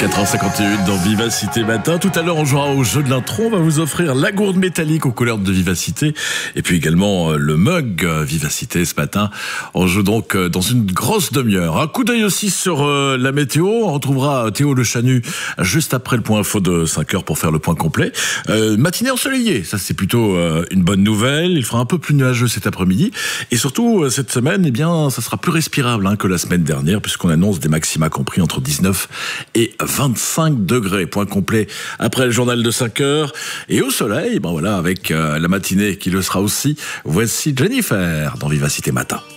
4h51 dans Vivacité Matin. Tout à l'heure, on jouera au jeu de l'intro. On va vous offrir la gourde métallique aux couleurs de Vivacité. Et puis également le mug Vivacité ce matin. On joue donc dans une grosse demi-heure. Un coup d'œil aussi sur la météo. On retrouvera Théo Le Chanu juste après le point info de 5h pour faire le point complet. Matinée ensoleillée. Ça, c'est plutôt une bonne nouvelle. Il fera un peu plus nuageux cet après-midi. Et surtout, cette semaine, eh bien, ça sera plus respirable que la semaine dernière puisqu'on annonce des maxima compris entre 19 et 25 degrés. Point complet après le journal de 5 heures. Et au soleil, ben voilà, avec la matinée qui le sera aussi. Voici Jennifer dans Vivacité Matin.